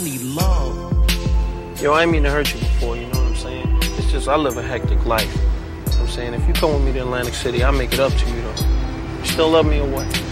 Need love. Yo, I ain't mean to hurt you before, you know what I'm saying? It's just I live a hectic life. You know what I'm saying? If you come with me to Atlantic City, I'll make it up to you, though. You still love me or what?